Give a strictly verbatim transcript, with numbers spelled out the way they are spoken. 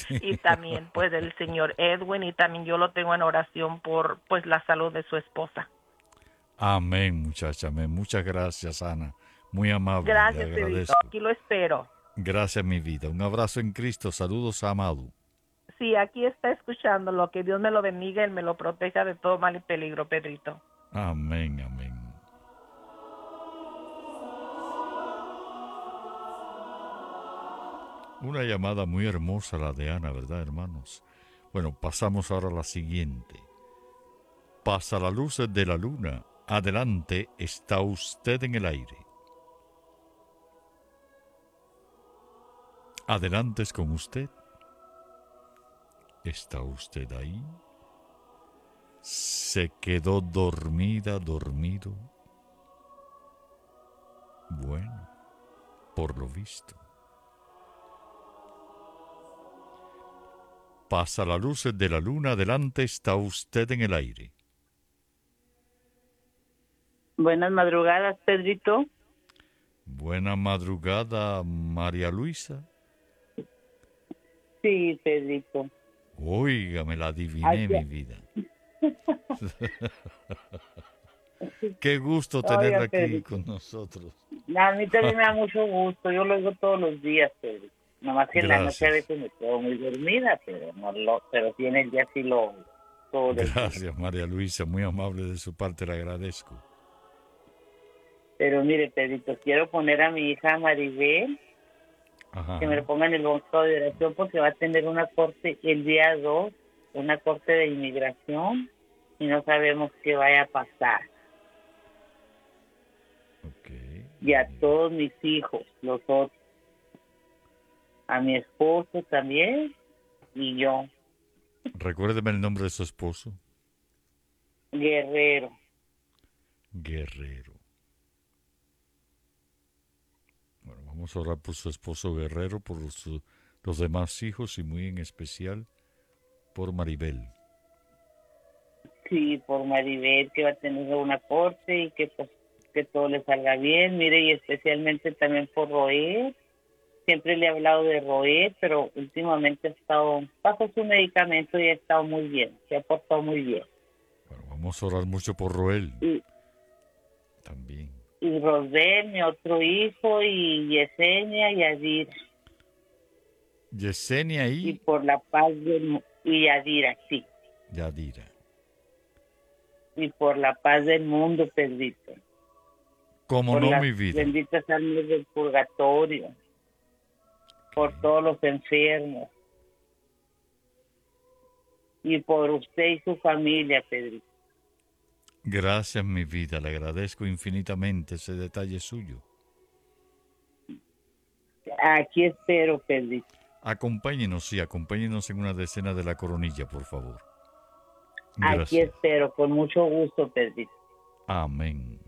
y también pues del señor Edwin, y también yo lo tengo en oración por pues la salud de su esposa. Amén, muchacha, amén. Muchas gracias, Ana. Muy amable, le Gracias, Pedrito. agradezco. Aquí lo espero. Gracias, mi vida. Un abrazo en Cristo. Saludos a Amado. Sí, aquí está escuchando. Lo que Dios me lo bendiga y me lo proteja de todo mal y peligro, Pedrito. Amén, amén. Una llamada muy hermosa la de Ana, ¿verdad, hermanos? Bueno, pasamos ahora a la siguiente. Pasa la luz de la luna. Adelante, está usted en el aire. Adelante es con usted. ¿Está usted ahí? ¿Se quedó dormida, dormido? Bueno, por lo visto. Pasa la luz de la luna, adelante está usted en el aire. Buenas madrugadas, Pedrito. Buena madrugada, María Luisa. Sí, Pedrito. Oiga, me la adiviné, Aquí. mi vida. Qué gusto Oiga, tenerla aquí Pedrito, con nosotros. a mí también me da mucho gusto. Yo lo oigo todos los días, Pedrito. Nomás que en la noche a Gracias. veces me quedo muy dormida, pero no lo, pero sí en el día sí lo oigo todo el día. Gracias, María Luisa. Muy amable de su parte, le agradezco. Pero mire, Pedrito, quiero poner a mi hija Maribel, Ajá. que me lo ponga en el banco de oración porque va a tener una corte el día dos, una corte de inmigración, y no sabemos qué vaya a pasar. Okay. Y a todos mis hijos, los otros, a mi esposo también, y yo, Recuérdeme el nombre de su esposo. Guerrero. Guerrero. Bueno, vamos a orar por su esposo Guerrero, por su, los demás hijos y muy en especial por Maribel. Sí, por Maribel, que va a tener una corte y que pues que todo le salga bien. Mire, y especialmente también por Roé. Siempre le he hablado de Roé, pero últimamente ha estado, pasó su medicamento y ha estado muy bien, se ha portado muy bien. Bueno, vamos a orar mucho por Roel. Y, también. y Rosbel, mi otro hijo, y Yesenia y Adira. Yesenia Y y por la paz del y Adira, sí. Yadira. Y por la paz del mundo, Pedrito. Como Por no, las mi vida. benditas almas del purgatorio. Okay. Por todos los enfermos. Y por usted y su familia, Pedrito. Gracias, mi vida. Le agradezco infinitamente ese detalle suyo. Aquí espero, Pedrito. Acompáñenos, sí, acompáñenos en una decena de la coronilla, por favor. Gracias. Aquí espero, con mucho gusto, Pedrito. Amén.